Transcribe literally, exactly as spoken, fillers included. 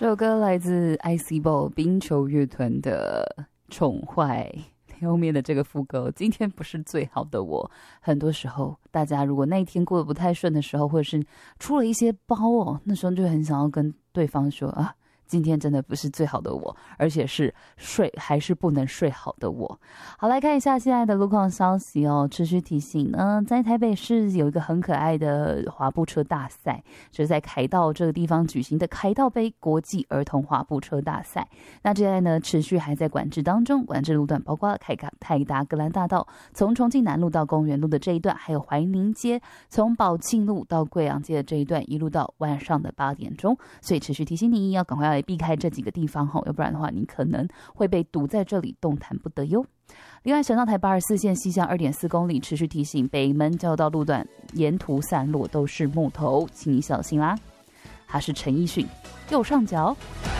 这首歌来自 I C Ball 冰球乐团的《宠坏》，后面的这个副歌，今天不是最好的我。很多时候，大家如果那一天过得不太顺的时候，或者是出了一些包哦，那时候就很想要跟对方说啊，今天真的不是最好的我，而且是睡还是不能睡好的我。好，来看一下现在的路况消息哦。持续提醒呢，在台北市有一个很可爱的滑步车大赛，是在凯道这个地方举行的凯道杯国际儿童滑步车大赛。那现在呢，持续还在管制当中，管制路段包括凯泰达格兰大道从重庆南路到公园路的这一段，还有怀宁街从宝庆路到贵阳街的这一段，一路到晚上的八点钟。所以持续提醒你要赶快来避开这几个地方吼，要不然的话你可能会被堵在这里，动弹不得哟。另外，省道台八十四线西向 二点四公里，持续提醒北门交流道路段沿途散落都是木头，请你小心啦。他是陈奕迅，右上角。